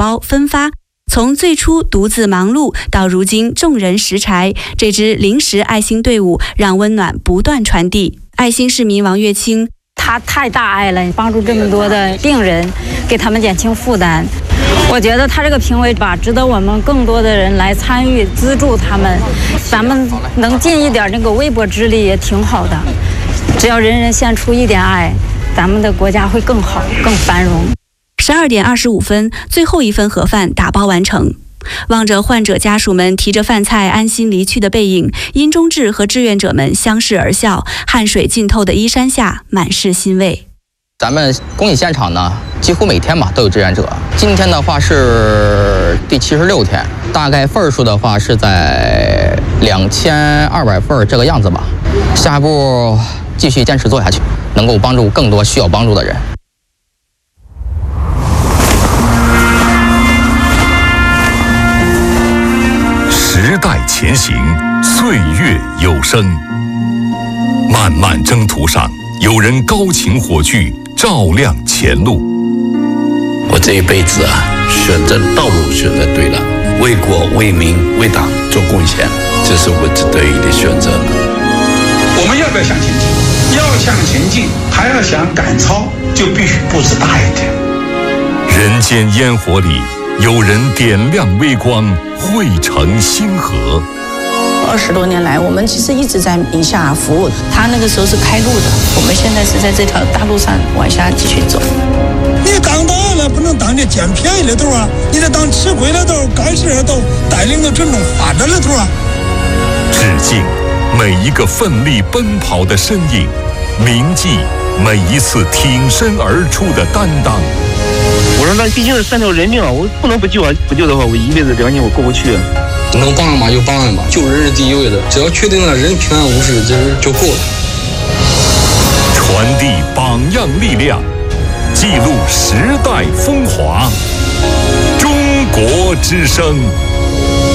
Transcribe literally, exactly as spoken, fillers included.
包分发。从最初独自忙碌到如今众人拾柴，这支临时爱心队伍让温暖不断传递。爱心市民王月清， 他太大爱了，帮助这么多的病人，给他们减轻负担。我觉得他这个评委吧，值得我们更多的人来参与资助他们，咱们能尽一点那个微薄之力也挺好的。只要人人献出一点爱，咱们的国家会更好更繁荣。 十二点二十五分，最后一份盒饭打包完成。望着患者家属们提着饭菜安心离去的背影，殷中志和志愿者们相视而笑，汗水浸透的衣衫下满是欣慰。 咱们公益现场呢，几乎每天吧都有志愿者。今天的话是第七十六天，大概份数的话是在两千二百份这个样子吧。下一步继续坚持做下去，能够帮助更多需要帮助的人。 时代前行，岁月有声。漫漫征途上，有人高擎火炬，照亮前路。 我这一辈子啊，选择道路选择对了，为国为民为党做贡献，这是我值得的选择。 我们要不要向前进？要向前进，还要想赶超，就必须步子大一点。 人间烟火里，有人点亮微光，汇成星河。 二十多年来，我们其实一直在宁夏服务。他那个时候是开路的，我们现在是在这条大路上往下继续走。 你当导演了，不能当这捡便宜的头啊！你得当吃亏的头、干事的头，带领着群众发展的头啊！ 致敬每一个奋力奔跑的身影，铭记每一次挺身而出的担当。 我说那毕竟是三条人命啊，我不能不救啊！不救的话，我一辈子良心我过不去啊。 能帮嘛就帮嘛，救人是第一位的，只要确定了人平安无事，这就够了。 传递榜样力量，记录时代风华，中国之声。